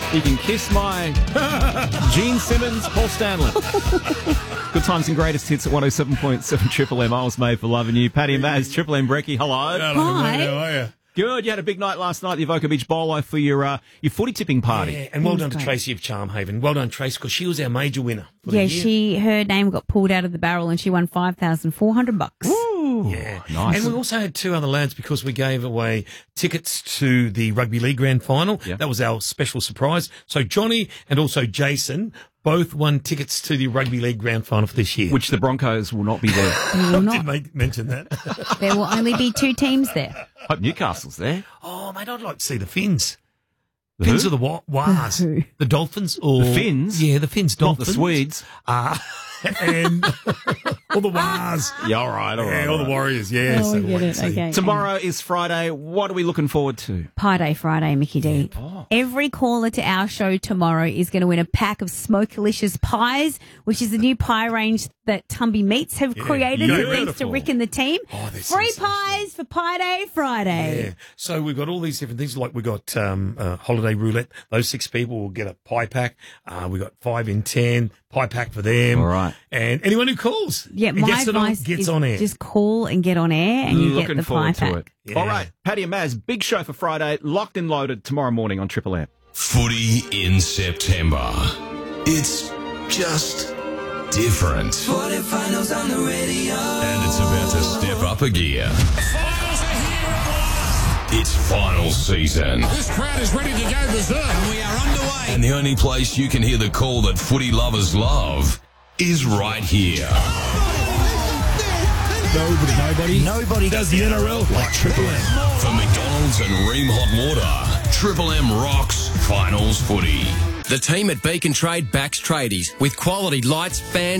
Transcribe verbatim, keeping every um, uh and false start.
You can kiss my Gene Simmons, Paul Stanley. Good times and greatest hits at one oh seven point seven Triple M. I was made for loving you. Paddy and Maz, Triple M Brekkie, hello. Hello, Hi. mate, how are you? Good. You had a big night last night at the Avoca Beach Bolo for your uh, your footy tipping party. Yeah, and well done to great. Tracy of Charmhaven. Well done, Tracy, because she was our major winner. For Yeah, the year. she her name got pulled out of the barrel and she won five thousand four hundred bucks. Ooh, Yeah, nice. And we also had two other lads because we gave away tickets to the Rugby League Grand Final. Yeah. That was our special surprise. So Johnny and also Jason both won tickets to the Rugby League Grand Final for this year. Which the Broncos will not be there. They will I not. did make, mention that. There will only be two teams there. Hope Newcastle's there. Oh, mate, I'd like to see the Finns. The Finns who? or the wa- Wars? Who? The Dolphins or The Finns? Yeah, the Finns. Not Dolphins. the Swedes. Uh, and or the Wars. Yeah, all right, all right. Yeah, all or the right. Warriors. Yeah, Oh, so I get wait and it. see. Okay. Tomorrow is Friday. What are we looking forward to? Pie Day Friday, Mickey D. Oh. Every caller to our show tomorrow is going to win a pack of Smokelicious pies, which is the new pie range that Tumby Meats have Yeah, created. So thanks to beautiful. Rick and the team. Oh, they're Free sensational. pies for Pie Day Friday. Yeah. So we've got all these different things. Like we got um, uh, holiday roulette. Those six people will get a pie pack. Uh, we got five in ten pie pack for them. All right. And anyone who calls, Yeah, and my gets it on, advice gets is on air. just call and get on air and you Looking get the forward pie to pack. it. Yeah. All right, Paddy and Maz, big show for Friday, locked and loaded tomorrow morning on Triple M. Footy in September. It's just different. Finals on the radio. And it's about to step up a gear. Finals are here at last. It's final season. This crowd is ready to go berserk. And we are underway. And the only place you can hear the call that footy lovers love is right here. Nobody, nobody, nobody does the N R L like Triple M. For McDonald's and Ream Hot Water, Triple M rocks finals footy. The team at Beacon Trade backs tradies with quality lights, fans,